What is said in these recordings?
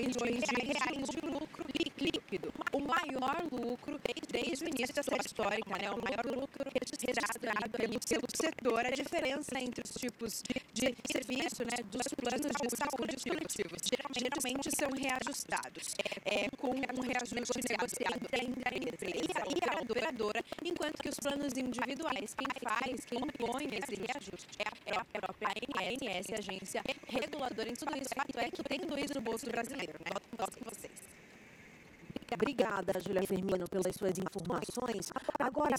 bilhões de reais de lucro líquido, o maior lucro desde o início da série histórica, né? O maior lucro registrado pelo setor. A diferença entre os tipos de serviço, né, dos planos de saúde coletivos geralmente são reajustados com um reajuste negociado entre a empresa e a operadora, enquanto que os planos individuais, quem impõe esse reajuste é a própria ANS, a agência reguladora em tudo isso. O fato é que tem tudo isso no bolso brasileiro, né? Gosto com vocês. Obrigada, Júlia Firmino, pelas suas informações. Agora,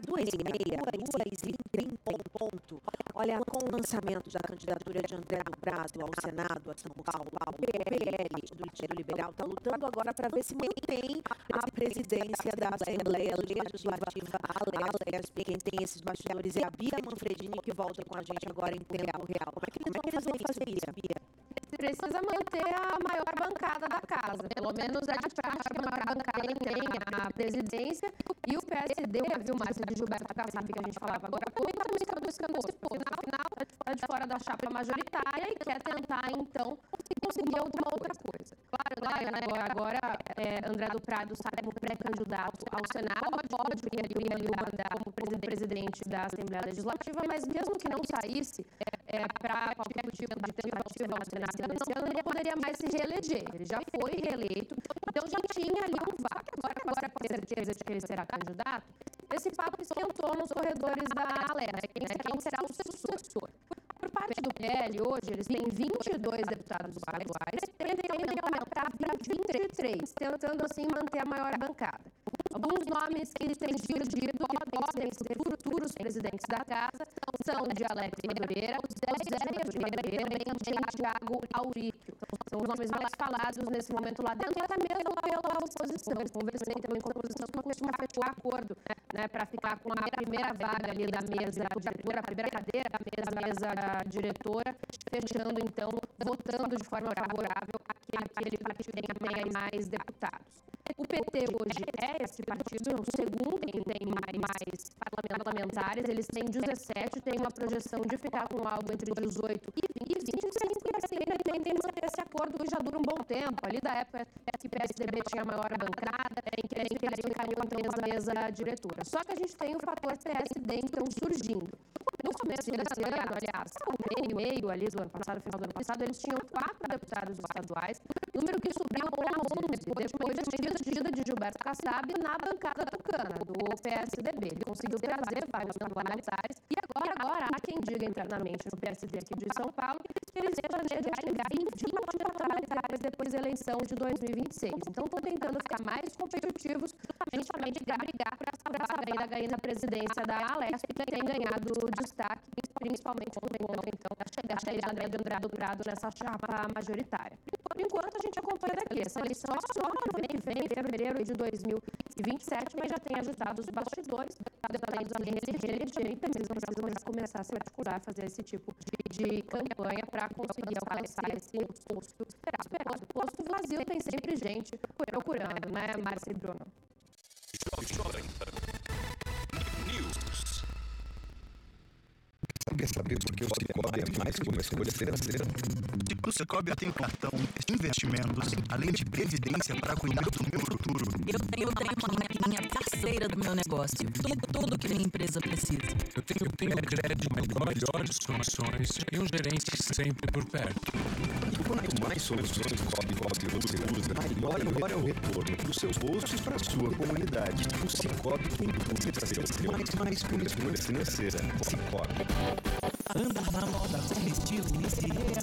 2h30 ponto. Olha, com o lançamento da candidatura de André do Prado ao Senado, a São Paulo, o PL do Partido Liberal está lutando agora para ver se mantém a presidência da Assembleia Legislativa ALESP. Quem tem esses bastidores é a Bia Manfredini, que volta com a gente agora em tempo real. Como é que eles vão fazer isso, Bia? Precisa manter a maior bancada da casa, pelo menos é de praxe que a maior bancada tem a presidência, e o PSD, o Márcio de Gilberto Kassab, que a gente falava agora, também está buscando esse posto. Afinal, está de fora da chapa majoritária e quer tentar, então, conseguir alguma outra coisa. Claro, né? Agora André do Prado sai como pré-candidato ao Senado, pode cumprir ali o mandato como presidente da Assembleia Legislativa, mas mesmo que não saísse para qualquer tipo de tentativa no Senado, esse ano ele poderia mais se reeleger. Ele já foi reeleito, então já tinha ali um vácuo. Agora com certeza de que ele será candidato, esse papo esquentou nos corredores da ALESP. Quem será o sucessor? Por parte do PL, hoje, eles têm 22 deputados estaduais, pretendem aumentar para 23, tentando assim manter a maior bancada. Alguns nomes que têm surgido podem ser futuros presidentes da casa são o de Alex Madureira, o Zé Madureira e também o Thiago Aurico. São os nomes mais falados nesse momento lá dentro, e até mesmo pela oposição. Conversei também com a oposição que costuma fechar acordo, né, para ficar com a primeira vaga ali da mesa diretora, a primeira cadeira da mesa diretora, fechando então, votando de forma favorável aquele partido que tenha mais deputados. O PT hoje é esse partido, é o segundo que tem mais parlamentares, eles têm 17, tem uma projeção de ficar com algo entre 18 e 25, e assim, tem manter esse acordo que já dura um bom tempo, ali da época que o PSDB tinha a maior bancada, em que eles ficariam então na mesa diretora. Só que a gente tem o fator PSD então surgindo. No começo desse ano, aliás, no meio ali do ano passado, final do ano passado, eles tinham 4 deputados estaduais, número que subiu para 11, depois da medida de Gilberto Kassab na bancada tucana, do PSDB. Ele conseguiu trazer vários parlamentares, e agora há quem diga internamente no PSD aqui de São Paulo que eles planejam chegar em 20 parlamentares depois da eleição de 2026. Então, estão tentando ficar mais competitivos, justamente para brigar por essa vaga aí da ganha da presidência da ALESP, que tem ganhado destaque, principalmente por conta, então, da chegada de André do Prado nessa chapa majoritária. Por enquanto, a gente acompanha daqui. Essa eleição só no vem em fevereiro de 2027, mas já tem agitado os bastidores, deputados ali se reelegerem, precisam já começar a se articular, fazer esse tipo de campanha para conseguir alcançar esse posto esperado. O posto vazio tem sempre gente procurando, né, Márcia e Bruno? Quer saber por que o Cicobi é mais que uma escolha financeira? O Cicobi tem um cartão de investimentos, além de previdência para cuidar do meu futuro. Eu tenho a minha parceira do meu negócio. Tudo que minha empresa precisa. Eu tenho crédito, melhores condições e um gerente sempre por perto. E quanto mais soluções Cicobi você usa, maior é o retorno para os seus bolsos e para a sua comunidade. O Cicobi tem tudo para ser mais que uma escolha financeira. Cicobi. Andar na moda com estilo e se